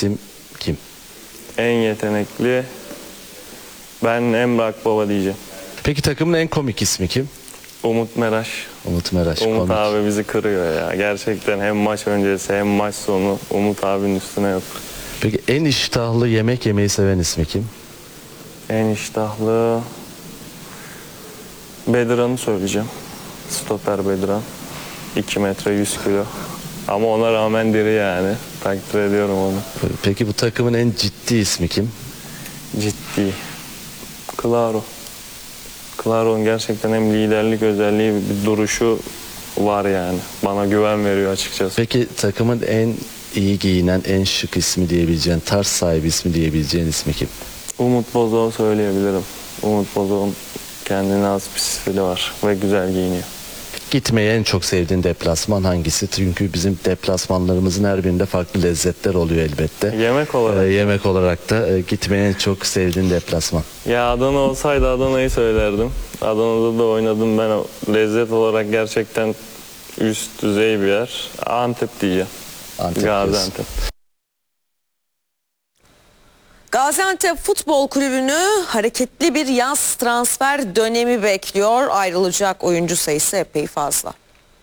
isim kim? En yetenekli ben Emre Akbaba diyeceğim. Peki takımın en komik ismi kim? Umut Meraş. Umut Meraş. Umut komik. abi bizi kırıyor ya. Gerçekten hem maç öncesi hem maç sonu Umut abinin üstüne yok. Peki en iştahlı yemek yemeyi seven ismi kim? En iştahlı Bedirhan'ı söyleyeceğim. Stoper Bedirhan. 2 metre 100 kilo. Ama ona rağmen diri yani. Takdir ediyorum onu. Peki bu takımın en ciddi ismi kim? Ciddi. Claro. Claro'nun gerçekten hem liderlik özelliği bir duruşu var yani. Bana güven veriyor açıkçası. Peki takımın en iyi giyinen, en şık ismi diyebileceğin, tarz sahibi ismi diyebileceğin ismi kim? Umut Bozok'u söyleyebilirim. Umut Bozok'un kendine az bir stili var ve güzel giyiniyor. Gitmeyi en çok sevdiğin deplasman hangisi? Çünkü bizim deplasmanlarımızın her birinde farklı lezzetler oluyor elbette. Yemek olarak. Yemek olarak da gitmeyi en çok sevdiğin deplasman. Ya Adana olsaydı Adana'yı söylerdim. Adana'da da oynadım ben. Lezzet olarak gerçekten üst düzey bir yer. Antep diyeceğim. Gaziantep. Gaziantep Futbol Kulübü'nü hareketli bir yaz transfer dönemi bekliyor. Ayrılacak oyuncu sayısı epey fazla.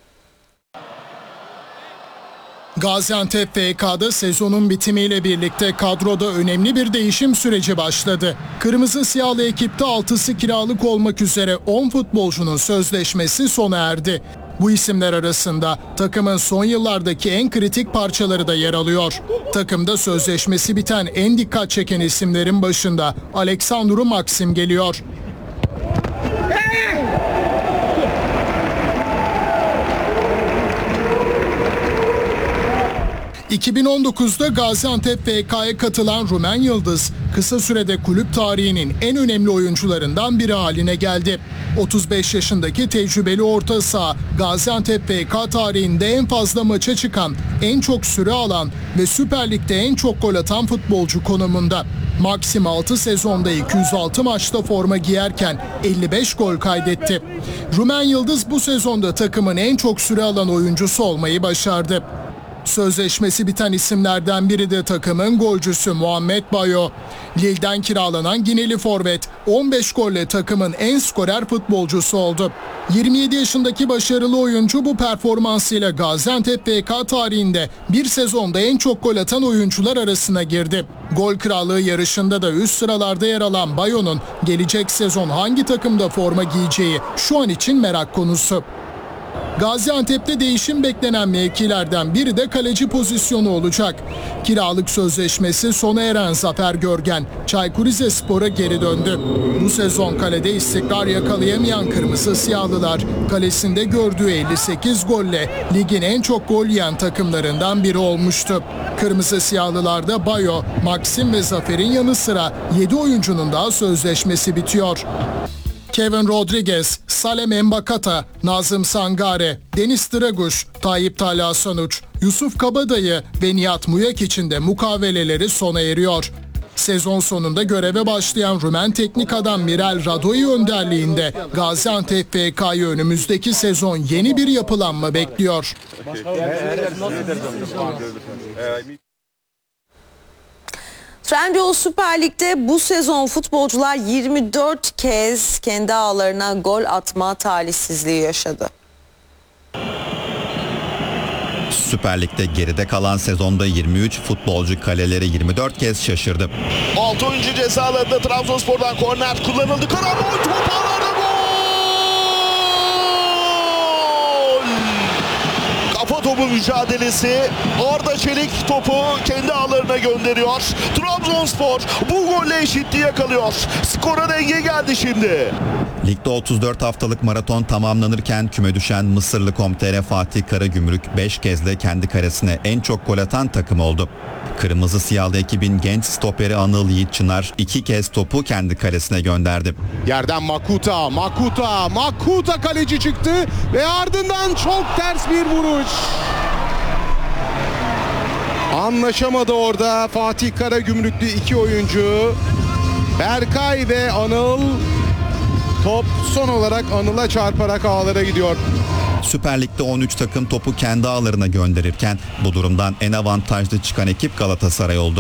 Gaziantep FK'da sezonun bitimiyle birlikte kadroda önemli bir değişim süreci başladı. Kırmızı Siyahlı ekipte 6'sı kiralık olmak üzere 10 futbolcunun sözleşmesi sona erdi. Bu isimler arasında takımın son yıllardaki en kritik parçaları da yer alıyor. Takımda sözleşmesi biten en dikkat çeken isimlerin başında Aleksandru Maxim geliyor. ...2019'da Gaziantep FK'ya katılan Rumen Yıldız... ...kısa sürede kulüp tarihinin en önemli oyuncularından biri haline geldi. 35 yaşındaki tecrübeli orta saha... ...Gaziantep FK tarihinde en fazla maça çıkan... ...en çok süre alan ve Süper Lig'de en çok gol atan futbolcu konumunda. Maxim 6 sezonda 206 maçta forma giyerken 55 gol kaydetti. Rumen Yıldız bu sezonda takımın en çok süre alan oyuncusu olmayı başardı. Sözleşmesi biten isimlerden biri de takımın golcüsü Muhammed Bayo. Lille'den kiralanan Gineli forvet 15 golle takımın en skorer futbolcusu oldu. 27 yaşındaki başarılı oyuncu bu performansıyla Gaziantep FK tarihinde bir sezonda en çok gol atan oyuncular arasına girdi. Gol krallığı yarışında da üst sıralarda yer alan Bayo'nun gelecek sezon hangi takımda forma giyeceği şu an için merak konusu. Gaziantep'te değişim beklenen mevkilerden biri de kaleci pozisyonu olacak. Kiralık sözleşmesi sona eren Zafer Görgen, Çaykur Rizespor'a geri döndü. Bu sezon kalede istikrar yakalayamayan Kırmızı Siyahlılar, kalesinde gördüğü 58 golle ligin en çok gol yiyen takımlarından biri olmuştu. Kırmızı Siyahlılarda Bayo, Maxim ve Zafer'in yanı sıra 7 oyuncunun daha sözleşmesi bitiyor. Kevin Rodriguez, Salem Mbakata, Nazım Sangare, Deniz Draguş, Tayyip Talha Sanuç, Yusuf Kabadayı ve Nihat Muyak için de mukaveleleri sona eriyor. Sezon sonunda göreve başlayan Rumen teknik adam Mirel Radoi önderliğinde Gaziantep FK'yı önümüzdeki sezon yeni bir yapılanma bekliyor. Trendyol Süper Lig'de bu sezon futbolcular 24 kez kendi ağlarına gol atma talihsizliği yaşadı. Süper Lig'de geride kalan sezonda 23 futbolcu kaleleri 24 kez şaşırdı. 6 oyuncu ceza alanında Trabzonspor'dan korner kullanıldı. Karambol top ağlarda gol! Kafa topu mücadelesi. Arda Çelik topu kendi ağlarına gönderiyor. Trabzonspor bu golle eşitliği yakalıyor. Skora denge geldi şimdi. Ligde 34 haftalık maraton tamamlanırken küme düşen Mısırlı Komtere Fatih Karagümrük 5 kez de kendi karesine en çok gol atan takım oldu. Kırmızı Siyahlı ekibin genç stoperi Anıl Yiğit Çınar 2 kez topu kendi kalesine gönderdi. Yerden Makuta kaleci çıktı ve ardından çok ters bir vuruş. Anlaşamadı orada Fatih Karagümrüklü iki oyuncu. Berkay ve Anıl. Top son olarak Anıl'a çarparak ağlara gidiyor. Süper Lig'de 13 takım topu kendi ağlarına gönderirken bu durumdan en avantajlı çıkan ekip Galatasaray oldu.